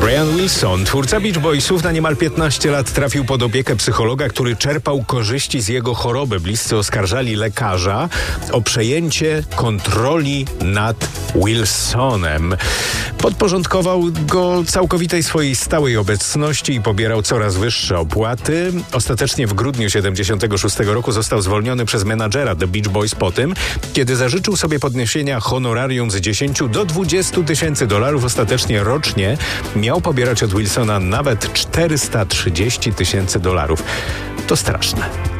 Brian Wilson, twórca Beach Boysów, na niemal 15 lat trafił pod opiekę psychologa, który czerpał korzyści z jego choroby. Bliscy oskarżali lekarza o przejęcie kontroli nad Wilsonem. Podporządkował go całkowitej swojej stałej obecności i pobierał coraz wyższe opłaty. Ostatecznie w grudniu 1976 roku został zwolniony przez menadżera The Beach Boys po tym, kiedy zażyczył sobie podniesienia honorarium z 10 do 20 tysięcy dolarów. Ostatecznie rocznie miał pobierać od Wilsona nawet 430 tysięcy dolarów. To straszne.